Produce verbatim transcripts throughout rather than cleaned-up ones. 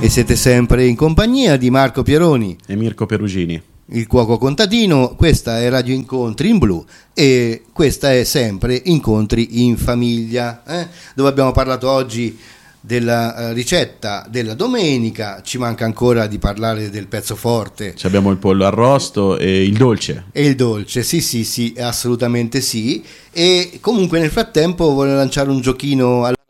E siete sempre in compagnia di Marco Pieroni e Mirko Perugini, il cuoco contadino. Questa è Radio Incontri in Blu e questa è sempre Incontri in Famiglia, eh? dove abbiamo parlato oggi della uh, ricetta della domenica. Ci manca ancora di parlare del pezzo forte. Ci abbiamo il pollo arrosto e il dolce. E il dolce, sì sì sì, assolutamente sì. E comunque nel frattempo voglio lanciare un giochino alla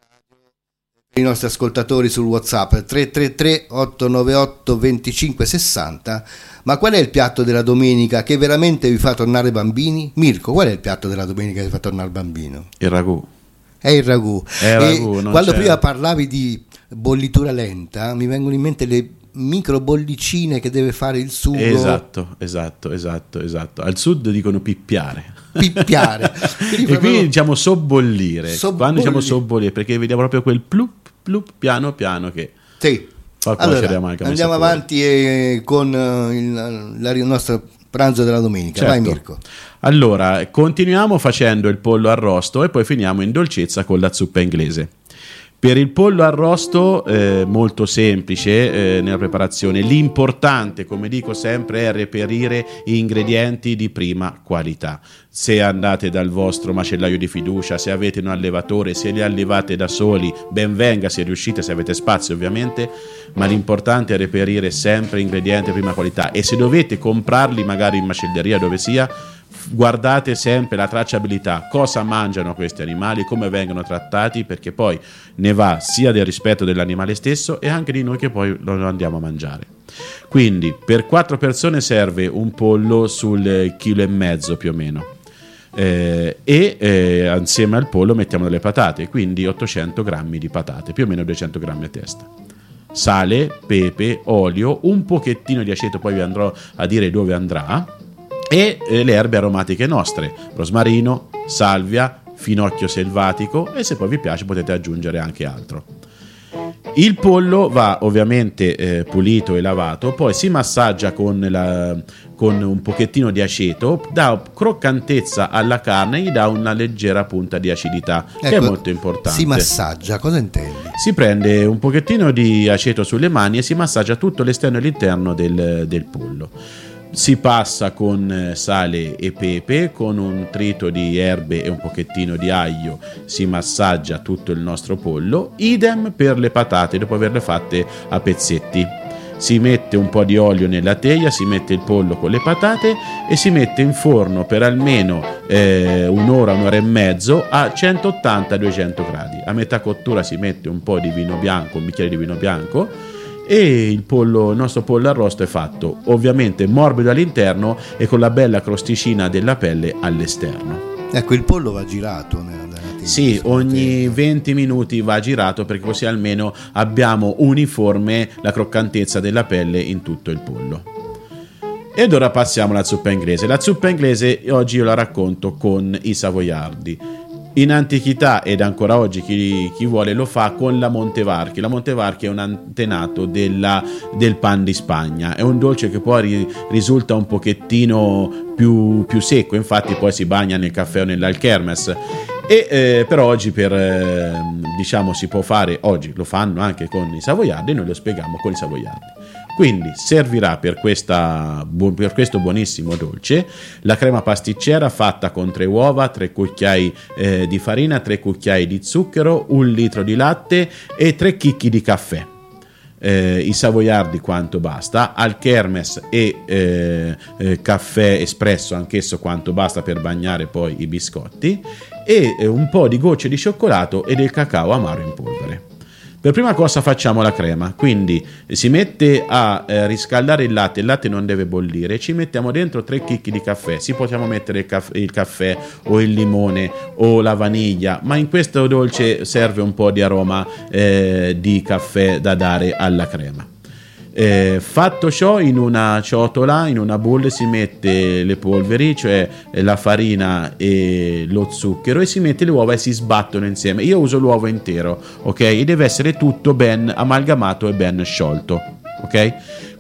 i nostri ascoltatori sul WhatsApp tre tre tre otto nove otto due cinque sei zero. Ma qual è il piatto della domenica che veramente vi fa tornare bambini? Mirko, qual è il piatto della domenica che vi fa tornare bambino? Il ragù. È il ragù. È il ragù, e quando c'è. prima parlavi di bollitura lenta mi vengono in mente le micro bollicine che deve fare il sugo. Esatto, esatto, esatto, esatto. Al sud dicono pippiare. Pippiare. E qui diciamo sobbollire. Sobbolli. Quando diciamo sobbollire, perché vediamo proprio quel plup plup piano piano che sì. fa Allora, anche andiamo avanti e con uh, il, la, il nostro pranzo della domenica. Certo. Vai Mirko. Allora, continuiamo facendo il pollo arrosto e poi finiamo in dolcezza con la zuppa inglese. Per il pollo arrosto, eh, molto semplice eh, nella preparazione, l'importante, come dico sempre, è reperire ingredienti di prima qualità. Se andate dal vostro macellaio di fiducia, se avete un allevatore, se li allevate da soli, ben venga se riuscite, se avete spazio ovviamente, ma l'importante è reperire sempre ingredienti di prima qualità e se dovete comprarli magari in macelleria dove sia, guardate sempre la tracciabilità, cosa mangiano questi animali, come vengono trattati, perché poi ne va sia del rispetto dell'animale stesso e anche di noi che poi lo andiamo a mangiare. Quindi per quattro persone serve un pollo sul chilo e mezzo più o meno eh, e eh, insieme al pollo mettiamo delle patate, quindi ottocento grammi di patate, più o meno duecento grammi a testa. Sale, pepe, olio, un pochettino di aceto, poi vi andrò a dire dove andrà, e eh, le erbe aromatiche nostre, rosmarino, salvia, finocchio selvatico e se poi vi piace potete aggiungere anche altro. Il pollo va ovviamente eh, pulito e lavato, poi si massaggia con, la, con un pochettino di aceto, dà croccantezza alla carne, gli dà una leggera punta di acidità, ecco, che è molto importante. Si massaggia, cosa intendi? Si prende un pochettino di aceto sulle mani e si massaggia tutto l'esterno e l'interno del, del pollo. Si passa con sale e pepe, con un trito di erbe e un pochettino di aglio si massaggia tutto il nostro pollo, idem per le patate dopo averle fatte a pezzetti. Si mette un po' di olio nella teglia, si mette il pollo con le patate e si mette in forno per almeno eh, un'ora, un'ora e mezzo a centottanta duecento gradi. A metà cottura si mette un po' di vino bianco, un bicchiere di vino bianco, e il pollo, il nostro pollo arrosto è fatto, ovviamente morbido all'interno e con la bella crosticina della pelle all'esterno. Ecco, il pollo va girato nella, nella teglia, sì, ogni venti minuti va girato perché così almeno abbiamo uniforme la croccantezza della pelle in tutto il pollo. Ed ora passiamo alla zuppa inglese. La zuppa inglese oggi io la racconto con i savoiardi. In antichità ed ancora oggi chi, chi vuole lo fa con la Montevarchi. La Montevarchi è un antenato della, del pan di Spagna, è un dolce che poi risulta un pochettino più, più secco, infatti poi si bagna nel caffè o nell'alkermes. E eh, per oggi per eh, diciamo si può fare, oggi lo fanno anche con i savoiardi, noi lo spieghiamo con i savoiardi. Quindi servirà per, questa, per questo buonissimo dolce la crema pasticcera fatta con tre uova, tre cucchiai eh, di farina, tre cucchiai di zucchero, un litro di latte e tre chicchi di caffè. Eh, i savoiardi quanto basta, alkermes e eh, eh, caffè espresso anch'esso quanto basta per bagnare poi i biscotti e eh, un po' di gocce di cioccolato e del cacao amaro in polvere. Per prima cosa facciamo la crema, quindi si mette a eh, riscaldare il latte, il latte non deve bollire, ci mettiamo dentro tre chicchi di caffè, si possiamo mettere il, caff- il caffè o il limone o la vaniglia, ma in questo dolce serve un po' di aroma eh, di caffè da dare alla crema. Eh, fatto ciò, in una ciotola, in una bowl si mette le polveri, cioè la farina e lo zucchero, e si mette le uova e si sbattono insieme. Io uso l'uovo intero, ok? E deve essere tutto ben amalgamato e ben sciolto, ok?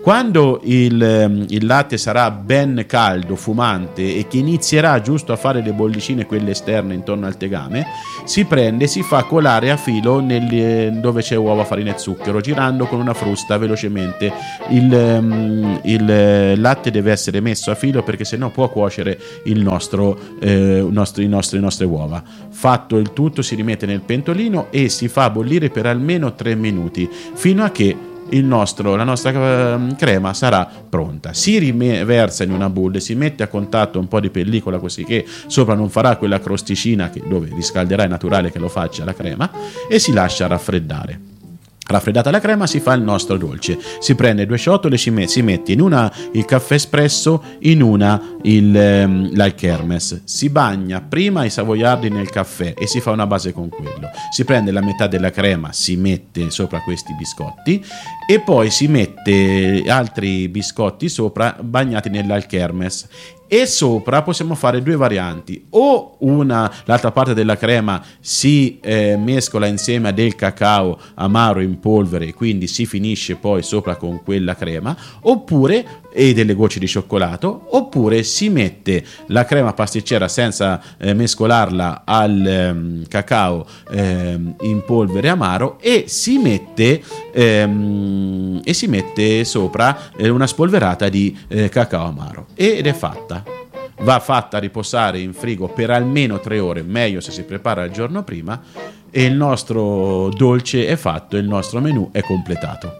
Quando il, il latte sarà ben caldo, fumante e che inizierà giusto a fare le bollicine quelle esterne intorno al tegame, si prende e si fa colare a filo nel, dove c'è uova, farina e zucchero, girando con una frusta velocemente. Il, il latte deve essere messo a filo perché sennò può cuocere il nostro, eh, nostro, i nostri, le nostre uova. Fatto il tutto, si rimette nel pentolino e si fa bollire per almeno tre minuti, fino a che il nostro, la nostra crema sarà pronta. Si riversa in una bowl, si mette a contatto un po' di pellicola così che sopra non farà quella crosticina che, dove riscalderà, è naturale che lo faccia la crema, e si lascia raffreddare. Raffreddata la crema si fa il nostro dolce. Si prende due ciotole, si mette in una il caffè espresso, in una il, ehm, l'Alkermes. Si bagna prima i savoiardi nel caffè e si fa una base con quello. Si prende la metà della crema, si mette sopra questi biscotti e poi si mette altri biscotti sopra bagnati nell'Alkermes. E sopra possiamo fare due varianti: o una, l'altra parte della crema si eh, mescola insieme a del cacao amaro in polvere e quindi si finisce poi sopra con quella crema, oppure e delle gocce di cioccolato, oppure si mette la crema pasticcera senza eh, mescolarla al ehm, cacao ehm, in polvere amaro e si mette ehm, e si mette sopra eh, una spolverata di eh, cacao amaro ed è fatta. Va fatta riposare in frigo per almeno tre ore, meglio se si prepara il giorno prima, e il nostro dolce è fatto, il nostro menù è completato.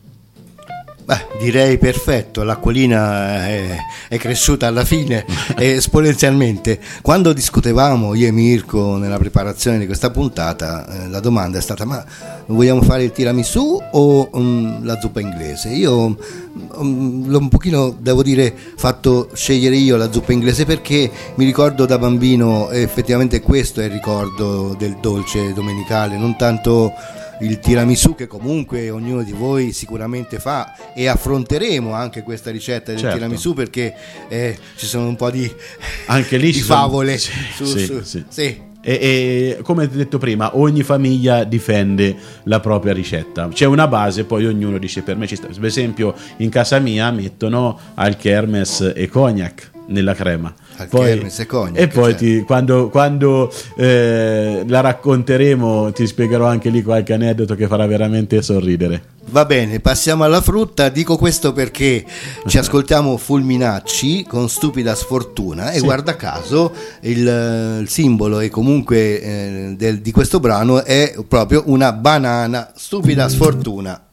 Beh, direi perfetto, l'acquolina è, è cresciuta alla fine esponenzialmente. Quando discutevamo io e Mirko nella preparazione di questa puntata, eh, la domanda è stata: ma vogliamo fare il tiramisù o um, la zuppa inglese? Io um, l'ho un pochino, devo dire, fatto scegliere io la zuppa inglese perché mi ricordo da bambino, effettivamente questo è il ricordo del dolce domenicale, non tanto il tiramisù che comunque ognuno di voi sicuramente fa, e affronteremo anche questa ricetta del certo. tiramisù perché eh, ci sono un po' di, anche lì di favole sono... su, sì, su, sì. Sì. E, e come detto prima, ogni famiglia difende la propria ricetta, c'è una base, poi ognuno dice per me ci sta. Per esempio in casa mia mettono Alkermes e cognac nella crema, poi, e, cognac, e poi ti, quando, quando eh, la racconteremo ti spiegherò anche lì qualche aneddoto che farà veramente sorridere. Va bene, passiamo alla frutta. Dico questo perché ci ascoltiamo Fulminacci con Stupida Sfortuna e sì. Guarda caso il, il simbolo e comunque eh, del, di questo brano è proprio una banana. Stupida Sfortuna.